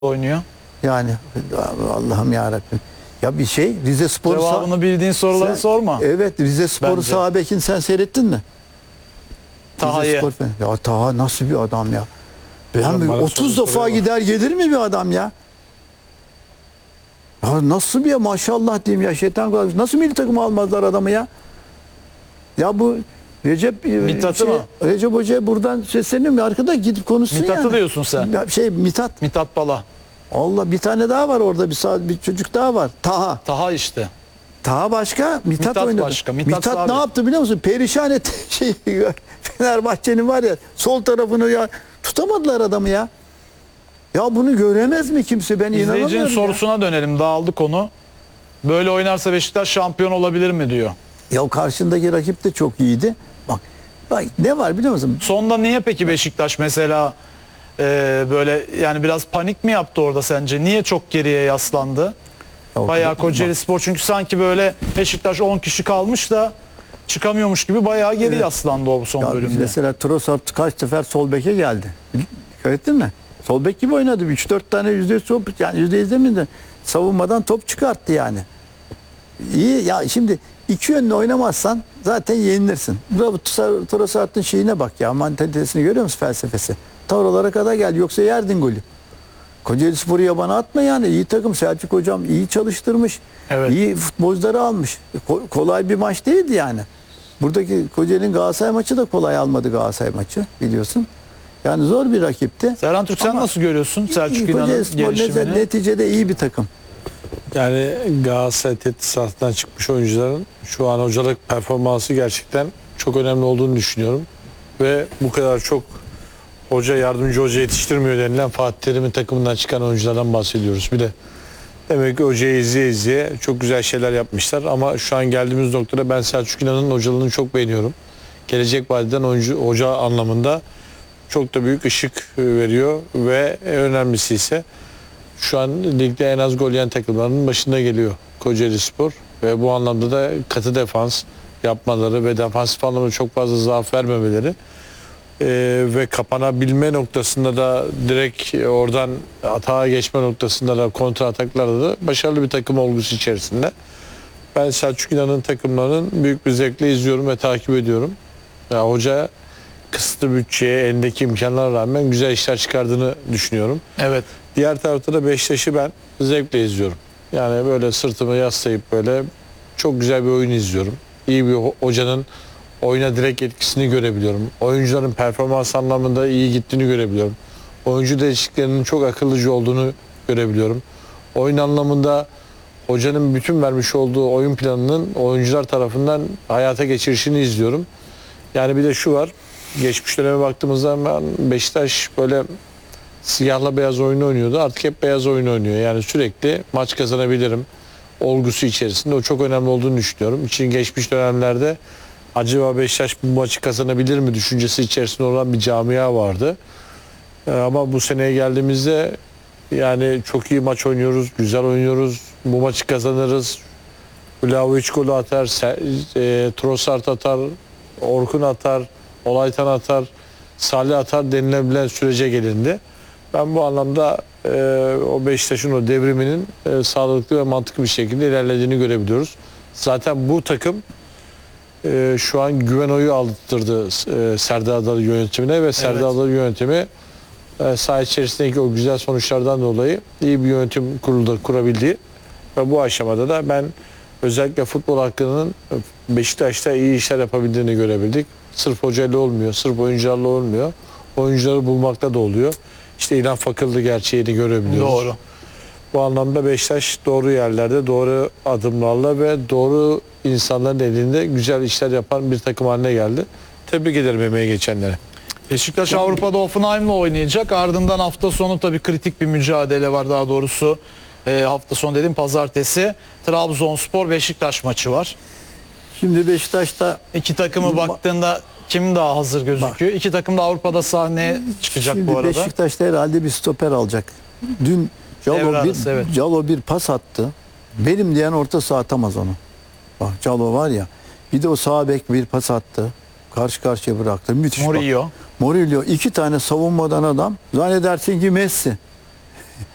oynuyor? Yani Allah'ım yarabbim. Ya bir şey Rize Spor Cevabını bildiğin soruları sorma. Evet, Rize Spor sağ bekini sen seyrettin mi? Taha'yı. Ya Taha nasıl bir adam ya? Ben 30 defa gider gelir mi bir adam ya? Ya nasıl bir maşallah diyeyim ya, şeytan kadar. Nasıl milli takımı almazlar adamı ya? Ya bu Recep Recep Hoca'ya buradan sesleniyorum ya, arkada gidip konuşsun. Mithat'ı yani diyorsun sen. Ya Mithat Bala. Allah, bir tane daha var orada, bir çocuk daha var. Taha işte. Taha başka, Mithat oynadı. Başka. Mithat ne yaptı biliyor musun? Perişan etti Fenerbahçe'nin var ya sol tarafını, ya tutamadılar adamı ya. Ya bunu göremez mi kimse? Ben inanamıyorum. İzleyicinin sorusuna dönelim. Dağıldı konu. Böyle oynarsa Beşiktaş şampiyon olabilir mi diyor. Ya karşındaki rakip de çok iyiydi. Bak ne var biliyor musun? Sonda niye peki Beşiktaş mesela böyle yani biraz panik mi yaptı orada sence? Niye çok geriye yaslandı? Bayağı Kocaelispor, çünkü sanki böyle Beşiktaş 10 kişi kalmış da çıkamıyormuş gibi bayağı geri yaslandı o son Ya bölümde. mesela Trossard kaç sefer sol beke geldi. Dikkat ettin mi? Sol bek gibi oynadı. 3-4 tane %100 top, yani %100 demeyeyim de savunmadan top çıkarttı yani. İyi ya, şimdi iki yönlü oynamazsan zaten yenilirsin. Bravo, Trossard'ın şeyine bak ya, mantalitesini görüyor musun, felsefesi? Ta oralara kadar gel, yoksa yerdin golü. Kocaelispor'u yabana atma yani. İyi takım, Selçuk hocam iyi çalıştırmış. Evet. İyi futbolcuları almış. Kolay bir maç değildi yani. Buradaki Kocaeli'nin Galatasaray maçı da kolay almadı, Galatasaray maçı biliyorsun. Yani zor bir rakipti. Serhan Türk, sen nasıl görüyorsun Selçuk İnan'ın gelişimini? Neticede iyi bir takım. Yani Galatasaray tesisatından çıkmış oyuncuların şu an hocalık performansı gerçekten çok önemli olduğunu düşünüyorum. Ve bu kadar çok hoca, yardımcı hoca yetiştirmiyor denilen Fatih Terim'in takımından çıkan oyunculardan bahsediyoruz. Bir de demek ki hocayı izleye çok güzel şeyler yapmışlar. Ama şu an geldiğimiz noktada ben Selçuk İnan'ın hocalığını çok beğeniyorum. Gelecek vadeden hoca anlamında çok da büyük ışık veriyor ve önemlisi ise şu an ligde en az gol yiyen takımlarının başında geliyor Kocaelispor ve bu anlamda da katı defans yapmaları ve defansif anlamda çok fazla zaaf vermemeleri ve kapanabilme noktasında da direkt oradan atağa geçme noktasında da kontra ataklarda da başarılı bir takım olgusu içerisinde. Ben Selçuk İnan'ın takımlarının büyük bir zevkle izliyorum ve takip ediyorum. Ya hoca kısıtlı bütçeye, elindeki imkanlara rağmen güzel işler çıkardığını düşünüyorum. Evet. Diğer tarafta da Beşiktaş'ı ben zevkle izliyorum. Yani böyle sırtımı yaslayıp böyle çok güzel bir oyun izliyorum. İyi bir hocanın oyuna direkt etkisini görebiliyorum. Oyuncuların performans anlamında iyi gittiğini görebiliyorum. Oyuncu değişikliklerinin çok akıllıcı olduğunu görebiliyorum. Oyun anlamında hocanın bütün vermiş olduğu oyun planının oyuncular tarafından hayata geçirişini izliyorum. Yani bir de şu var. Geçmiş döneme baktığımızda Beşiktaş böyle siyahla beyaz oyunu oynuyordu. Artık hep beyaz oyun oynuyor. Yani sürekli maç kazanabilirim olgusu içerisinde. O çok önemli olduğunu düşünüyorum. İçin geçmiş dönemlerde acaba Beşiktaş bu maçı kazanabilir mi düşüncesi içerisinde olan bir camia vardı. Ama bu seneye geldiğimizde yani çok iyi maç oynuyoruz, güzel oynuyoruz. Bu maçı kazanırız. Vlahovic golü atar, Trossard atar, Orkun atar, Olaytan atar, Salih atar denilebilen sürece gelindi. Ben bu anlamda o Beşiktaş'ın o devriminin sağlıklı ve mantıklı bir şekilde ilerlediğini görebiliyoruz. Zaten bu takım şu an güven oyu aldırdı Serdar Adalı yönetimine ve Serdar Adalı yönetimi saha içerisindeki o güzel sonuçlardan dolayı iyi bir yönetim kurulu kurabildi. Ve bu aşamada da ben özellikle futbol hakkının Beşiktaş'ta iyi işler yapabildiğini görebildik. Sırf hocayla olmuyor, sırf oyuncularla olmuyor. Oyuncuları bulmakta da oluyor. İşte İlhan Fakıllı gerçeğini görebiliyoruz. Doğru. Bu anlamda Beşiktaş doğru yerlerde, doğru adımlarla ve doğru insanların elinde güzel işler yapan bir takım haline geldi. Tebrik ederim emeğe geçenlere. Beşiktaş Avrupa'da Hoffenheim'la oynayacak. Ardından hafta sonu tabii kritik bir mücadele var, daha doğrusu. Hafta sonu dedim, pazartesi. Trabzonspor Beşiktaş maçı var. Şimdi Beşiktaş'ta İki takımı baktığında kim daha hazır gözüküyor? İki takım da Avrupa'da sahneye çıkacak şimdi bu arada. Beşiktaş'ta herhalde bir stoper alacak. Dün Calo bir pas attı. Benim diyen orta saha atamaz onu. Bak Calo var ya. Bir de o sağ bek bir pas attı. Karşı karşıya bıraktı. Müthiş. Murillo. Murillo iki tane savunmadan adam. Zannedersin ki Messi.